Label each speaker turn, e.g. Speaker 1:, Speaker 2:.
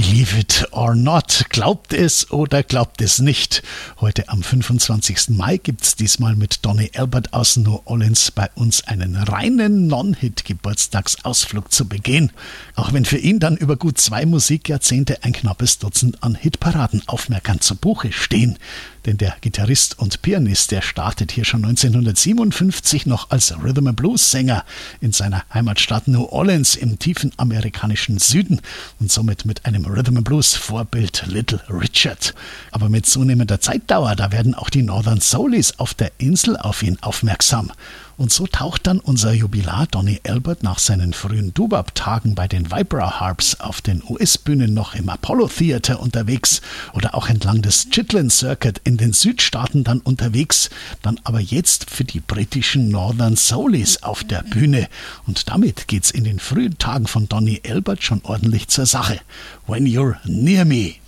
Speaker 1: Believe it or not. Glaubt es oder glaubt es nicht. Heute am 25. Mai gibt's diesmal mit Donny Elbert aus New Orleans bei uns einen reinen Non-Hit-Geburtstagsausflug zu begehen. Auch wenn für ihn dann über gut 2 Musikjahrzehnte ein knappes Dutzend an Hitparadenaufmerkern zu Buche stehen. Denn der Gitarrist und Pianist, der startet hier schon 1957 noch als Rhythm and Blues Sänger in seiner Heimatstadt New Orleans im tiefen amerikanischen Süden und somit mit einem Rhythm and Blues Vorbild Little Richard. Aber mit zunehmender Zeitdauer, da werden auch die Northern Soulies auf der Insel auf ihn aufmerksam. Und so taucht dann unser Jubilar Donny Elbert nach seinen frühen Doo-Wop-Tagen bei den Vibra Harps auf den US-Bühnen noch im Apollo Theater unterwegs oder auch entlang des Chitlin Circuit in den Südstaaten dann unterwegs, dann aber jetzt für die britischen Northern Soulies auf der Bühne. Und damit geht's in den frühen Tagen von Donny Elbert schon ordentlich zur Sache. When You're Near Me.